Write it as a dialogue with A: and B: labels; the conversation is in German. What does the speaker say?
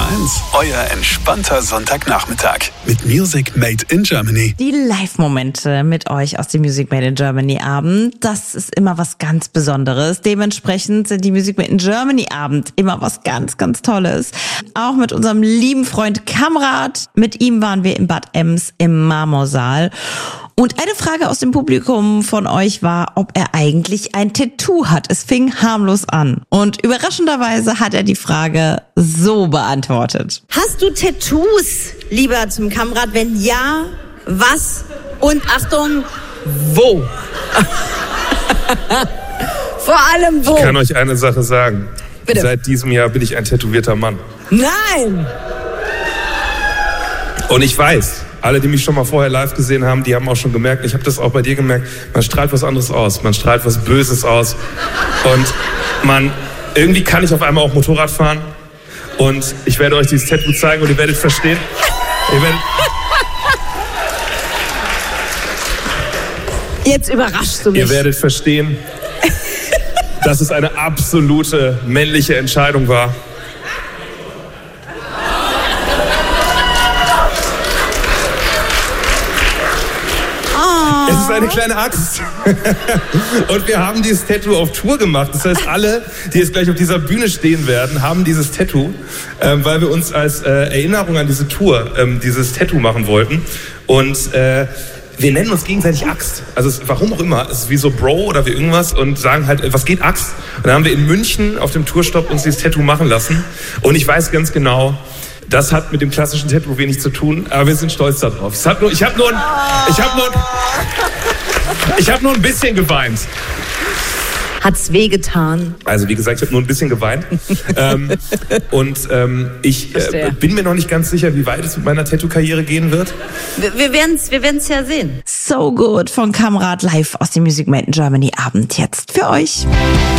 A: 1, euer entspannter Sonntagnachmittag mit Music Made in Germany.
B: Die Live-Momente mit euch aus dem Music Made in Germany Abend, das ist immer was ganz Besonderes. Dementsprechend sind die Music Made in Germany Abend immer was ganz, ganz Tolles. Auch mit unserem lieben Freund Kamrat. Mit ihm waren wir in Bad Ems im Marmorsaal. Und eine Frage aus dem Publikum von euch war, ob er eigentlich ein Tattoo hat. Es fing harmlos an. Und überraschenderweise hat er die Frage so beantwortet.
C: Hast du Tattoos, lieber zum Kamrat? Wenn ja, was? Und Achtung, wo? Vor allem wo?
D: Ich kann euch eine Sache sagen.
C: Bitte.
D: Seit diesem Jahr bin ich ein tätowierter Mann.
C: Nein!
D: Und ich weiß, alle, die mich schon mal vorher live gesehen haben, die haben auch schon gemerkt, ich habe das auch bei dir gemerkt, man strahlt was anderes aus, man strahlt was Böses aus und irgendwie kann ich auf einmal auch Motorrad fahren und ich werde euch dieses Tattoo zeigen und ihr werdet verstehen.
C: Jetzt überraschst du mich.
D: Ihr werdet verstehen, dass es eine absolute männliche Entscheidung war. Es ist eine kleine Axt. Und wir haben dieses Tattoo auf Tour gemacht. Das heißt, alle, die jetzt gleich auf dieser Bühne stehen werden, haben dieses Tattoo, weil wir uns als Erinnerung an diese Tour dieses Tattoo machen wollten. Und wir nennen uns gegenseitig Axt. Also warum auch immer. Es ist wie so Bro oder wie irgendwas und sagen halt, was geht Axt? Und dann haben wir in München auf dem Tourstopp uns dieses Tattoo machen lassen. Und ich weiß ganz genau, das hat mit dem klassischen Tattoo wenig zu tun, aber wir sind stolz darauf. Ich habe nur ein bisschen geweint.
C: Hat's wehgetan?
D: Also wie gesagt, ich habe nur ein bisschen geweint. Ich bin mir noch nicht ganz sicher, wie weit es mit meiner Tattoo-Karriere gehen wird.
C: Wir werden's ja sehen.
B: So Good von Kamrat live aus dem Music Made in Germany Abend jetzt für euch.